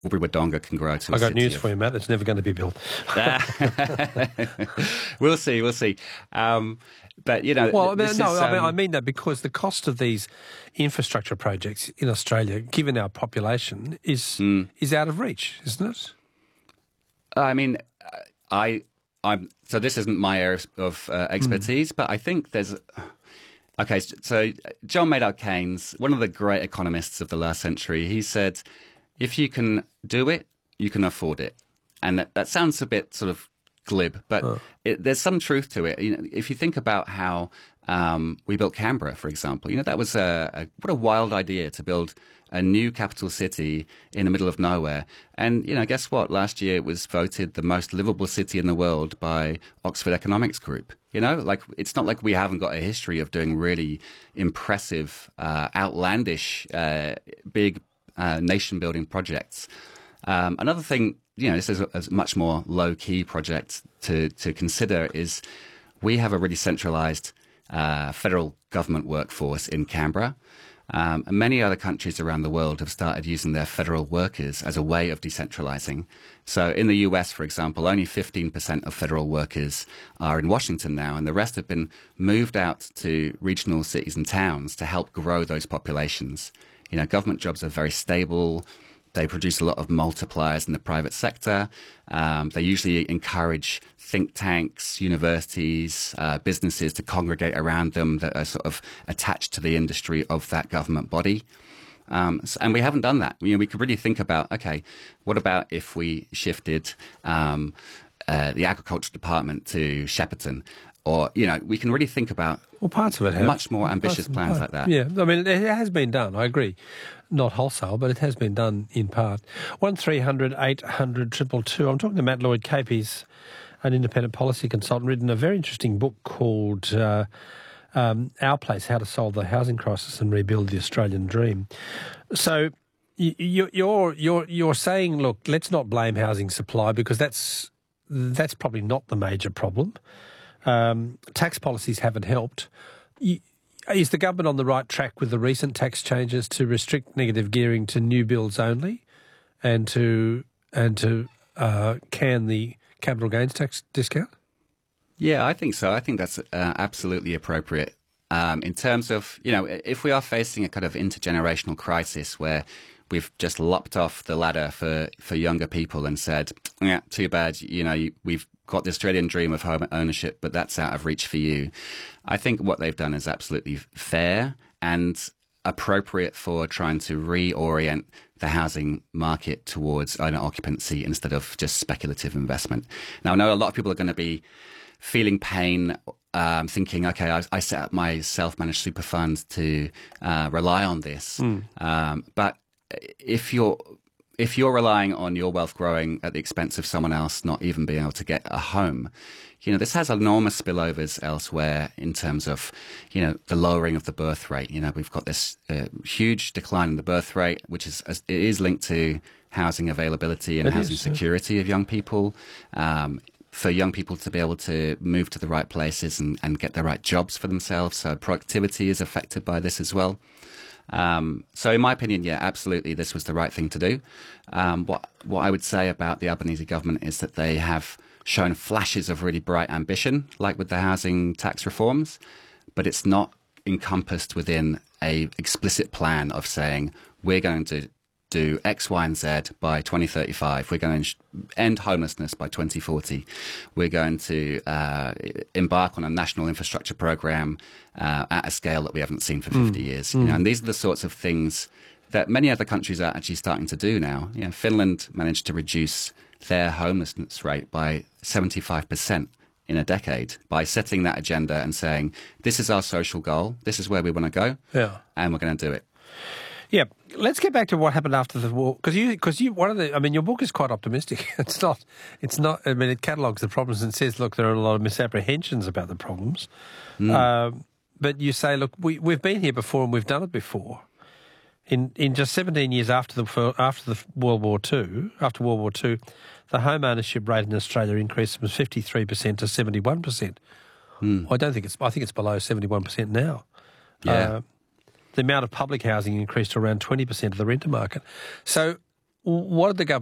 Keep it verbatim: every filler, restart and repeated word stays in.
Albury-Wodonga can grow to a I got city news of- for you, Matt. It's never going to be built. We'll see, we'll see. Um, but, you know... Well, I mean, this no, is, I, mean, um, I mean that because the cost of these infrastructure projects in Australia, given our population, is mm. is out of reach, isn't it? I mean, I, I'm... So this isn't my area of uh, expertise, mm. but I think there's... Okay, so John Maynard Keynes, one of the great economists of the last century, he said, if you can do it, you can afford it. And that, that sounds a bit sort of glib, but oh. it, there's some truth to it. You know, if you think about how um, we built Canberra, for example, you know, that was a, a what a wild idea to build a new capital city in the middle of nowhere. And, you know, guess what? Last year it was voted the most livable city in the world by Oxford Economics Group. You know, like, it's not like we haven't got a history of doing really impressive, uh, outlandish, uh, big uh, nation-building projects. Um, another thing, you know, this is a, a much more low-key project to, to consider is we have a really centralised uh, federal government workforce in Canberra. Um, and many other countries around the world have started using their federal workers as a way of decentralizing. So in the U S, for example, only fifteen percent of federal workers are in Washington now, and the rest have been moved out to regional cities and towns to help grow those populations. You know, government jobs are very stable. They produce a lot of multipliers in the private sector. Um, they usually encourage think tanks, universities, uh, businesses to congregate around them that are sort of attached to the industry of that government body. Um, so, and we haven't done that. You know, we could really think about, okay, what about if we shifted um, uh, the agriculture department to Shepparton? Or, you know, we can really think about well, parts of it have. much more ambitious plans like that. Yeah, I mean, it has been done, I agree. Not wholesale, but it has been done in part. one three hundred eight hundred two two two. I'm talking to Matt Lloyd-Cape. He's an independent policy consultant, written a very interesting book called uh, um, Our Place, How to Solve the Housing Crisis and Rebuild the Australian Dream. So you, you're, you're, you're saying, look, let's not blame housing supply because that's that's probably not the major problem. Um, tax policies haven't helped. Is the government on the right track with the recent tax changes to restrict negative gearing to new builds only, and to and to uh, can the capital gains tax discount? Yeah, I think so. I think that's uh, absolutely appropriate. Um, in terms of, you know, if we are facing a kind of intergenerational crisis where we've just lopped off the ladder for, for younger people and said, yeah, too bad, you know, we've got the Australian dream of home ownership, but that's out of reach for you. I think what they've done is absolutely fair and appropriate for trying to reorient the housing market towards owner occupancy instead of just speculative investment. Now, I know a lot of people are going to be feeling pain, um, thinking, okay, I, I set up my self-managed super fund to uh, rely on this. Mm. Um, but if you're if you're relying on your wealth growing at the expense of someone else not even being able to get a home, you know, this has enormous spillovers elsewhere in terms of, you know, the lowering of the birth rate. You know, we've got this uh, huge decline in the birth rate, which is it is linked to housing availability and it housing is, security yeah. of young people. Um, for young people to be able to move to the right places and, and get the right jobs for themselves. So productivity is affected by this as well. Um, so in my opinion, yeah, absolutely, this was the right thing to do. Um, what what I would say about the Albanese government is that they have shown flashes of really bright ambition, like with the housing tax reforms, but it's not encompassed within a explicit plan of saying we're going to do X, Y, and Z by twenty thirty-five. We're going to end homelessness by twenty forty. We're going to uh, embark on a national infrastructure program uh, at a scale that we haven't seen for fifty mm. years. You know, and these are the sorts of things that many other countries are actually starting to do now. You know, Finland managed to reduce their homelessness rate by seventy-five percent in a decade by setting that agenda and saying, this is our social goal, this is where we want to go, yeah. and we're going to do it. Yeah, let's get back to what happened after the war, because you, because you, one of the, I mean, your book is quite optimistic. It's not, it's not. I mean, it catalogues the problems and says, look, there are a lot of misapprehensions about the problems, mm. um, but you say, look, we we've been here before and we've done it before. In in just seventeen years after the after the World War Two, after World War Two, the home ownership rate in Australia increased from fifty-three percent to seventy-one percent. Mm. I don't think it's. I think it's below seventy-one percent now. Yeah. Uh, The amount of public housing increased to around twenty percent of the renter market. So what did the government